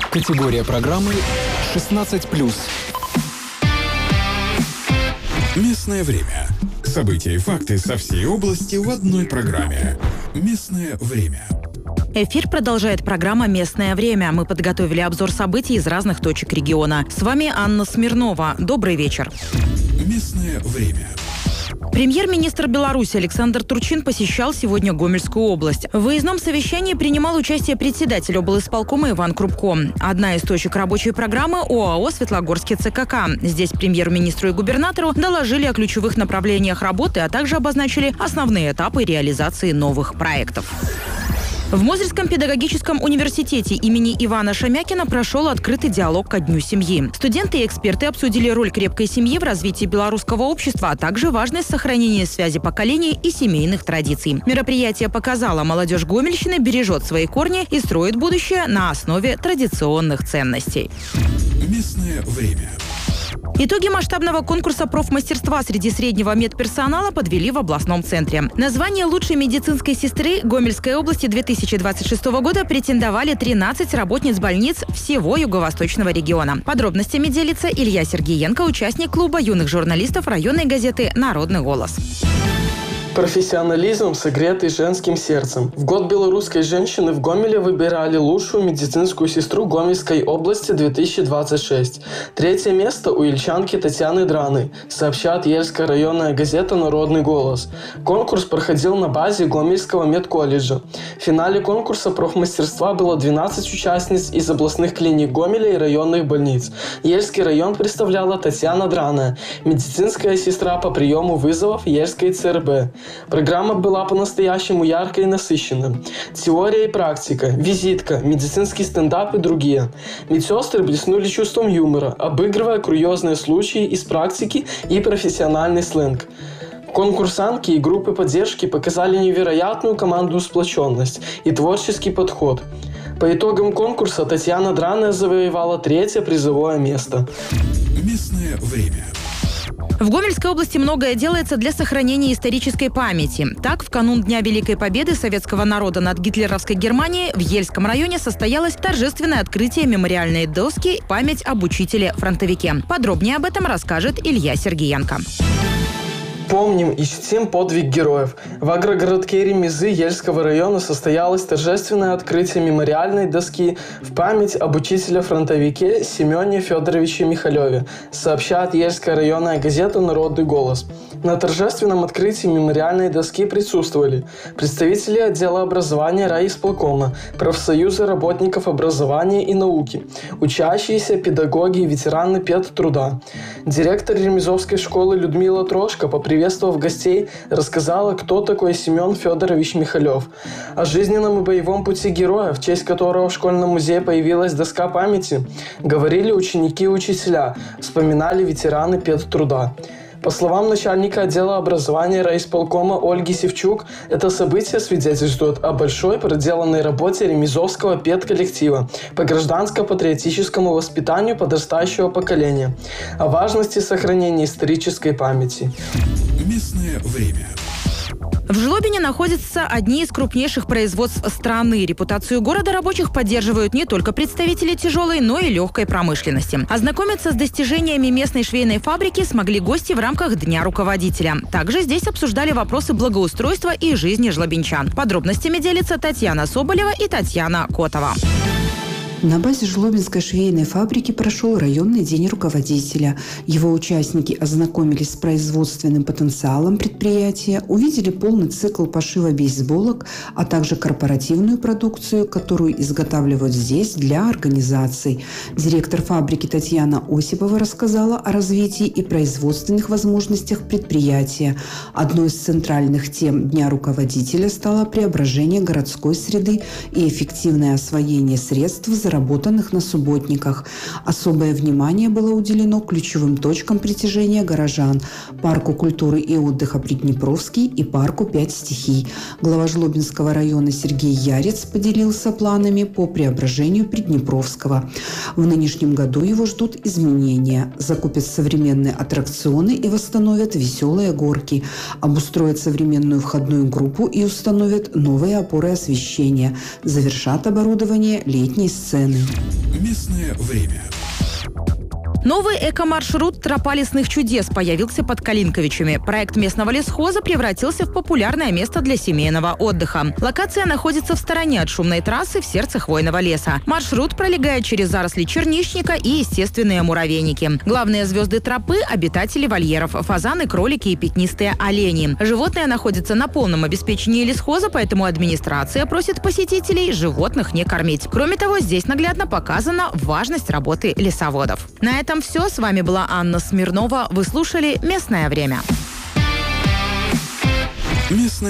Категория программы 16+. Местное время. События и факты со всей области в одной программе. Местное время. Эфир продолжает программа «Местное время». Мы подготовили обзор событий из разных точек региона. С вами Анна Смирнова. Добрый вечер. Местное время. Премьер-министр Беларуси Александр Турчин посещал сегодня Гомельскую область. В выездном совещании принимал участие председатель облисполкома Иван Крупко. Одна из точек рабочей программы – ОАО «Светлогорский ЦКК». Здесь премьер-министру и губернатору доложили о ключевых направлениях работы, а также обозначили основные этапы реализации новых проектов. В Мозырском педагогическом университете имени Ивана Шамякина прошел открытый диалог ко Дню семьи. Студенты и эксперты обсудили роль крепкой семьи в развитии белорусского общества, а также важность сохранения связи поколений и семейных традиций. Мероприятие показало, молодежь Гомельщины бережет свои корни и строит будущее на основе традиционных ценностей. Местное время. Итоги масштабного конкурса профмастерства среди среднего медперсонала подвели в областном центре. На звание лучшей медицинской сестры Гомельской области 2026 года претендовали 13 работниц больниц всего юго-восточного региона. Подробностями делится Илья Сергиенко, участник клуба юных журналистов районной газеты «Народный голос». Профессионализм, согретый женским сердцем. В год белорусской женщины в Гомеле выбирали лучшую медицинскую сестру Гомельской области 2026. Третье место у ельчанки Татьяны Драны, сообщает Ельская районная газета «Народный голос». Конкурс проходил на базе Гомельского медколледжа. В финале конкурса профмастерства было 12 участниц из областных клиник Гомеля и районных больниц. Ельский район представляла Татьяна Драна, медицинская сестра по приему вызовов Ельской ЦРБ. Программа была по-настоящему яркой и насыщенной. Теория и практика, визитка, медицинский стендап и другие. Медсестры блеснули чувством юмора, обыгрывая курьезные случаи из практики и профессиональный сленг. Конкурсантки и группы поддержки показали невероятную командную сплоченность и творческий подход. По итогам конкурса Татьяна Драна завоевала 3-е призовое место. Местное время. В Гомельской области многое делается для сохранения исторической памяти. Так, в канун Дня Великой Победы советского народа над гитлеровской Германией в Ельском районе состоялось торжественное открытие мемориальной доски «Память об учителе-фронтовике». Подробнее об этом расскажет Илья Сергиенко. Помним и чтим подвиг героев. В агрогородке Ремезы Ельского района состоялось торжественное открытие мемориальной доски в память об учителе-фронтовике Семене Федоровиче Михалеве, сообщает Ельская районная газета «Народный голос». На торжественном открытии мемориальной доски присутствовали представители отдела образования райисполкома, профсоюза работников образования и науки, учащиеся, педагоги и ветераны педтруда. Директор Ремезовской школы Людмила Трошко, поприветствовав гостей, рассказала, кто такой Семен Федорович Михалев. О жизненном и боевом пути героя, в честь которого в школьном музее появилась доска памяти, говорили ученики и учителя, вспоминали ветераны педтруда. По словам начальника отдела образования райисполкома Ольги Севчук, это событие свидетельствует о большой проделанной работе ремезовского педколлектива по гражданско-патриотическому воспитанию подрастающего поколения, о важности сохранения исторической памяти. Местное время. В Жлобине находятся одни из крупнейших производств страны. Репутацию города рабочих поддерживают не только представители тяжелой, но и легкой промышленности. Ознакомиться с достижениями местной швейной фабрики смогли гости в рамках Дня руководителя. Также здесь обсуждали вопросы благоустройства и жизни жлобинчан. Подробностями делятся Татьяна Соболева и Татьяна Котова. На базе Жлобинской швейной фабрики прошел районный день руководителя. Его участники ознакомились с производственным потенциалом предприятия, увидели полный цикл пошива бейсболок, а также корпоративную продукцию, которую изготавливают здесь для организаций. Директор фабрики Татьяна Осипова рассказала о развитии и производственных возможностях предприятия. Одной из центральных тем Дня руководителя стало преображение городской среды и эффективное освоение средств, заработанных на субботниках. Особое внимание было уделено ключевым точкам притяжения горожан – парку культуры и отдыха Приднепровский и парку 5 стихий. Глава Жлобинского района Сергей Ярец поделился планами по преображению Приднепровского. В нынешнем году его ждут изменения. Закупят современные аттракционы и восстановят веселые горки. Обустроят современную входную группу и установят новые опоры освещения. Завершат оборудование летней сцены. цены. Местное время. Новый эко-маршрут «Тропа лесных чудес» появился под Калинковичами. Проект местного лесхоза превратился в популярное место для семейного отдыха. Локация находится в стороне от шумной трассы в сердце хвойного леса. Маршрут пролегает через заросли черничника и естественные муравейники. Главные звезды тропы – обитатели вольеров – фазаны, кролики и пятнистые олени. Животные находятся на полном обеспечении лесхоза, поэтому администрация просит посетителей животных не кормить. Кроме того, здесь наглядно показана важность работы лесоводов. На этом все. С вами была Анна Смирнова. Вы слушали «Местное время». Местное